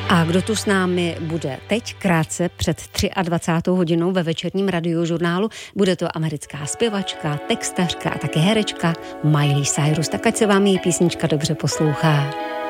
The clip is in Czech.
A kdo tu s námi bude teď, krátce před 23. hodinou ve večerním radiožurnálu, bude to americká zpěvačka, textařka a také herečka Miley Cyrus. Tak ať se vám její písnička dobře poslouchá.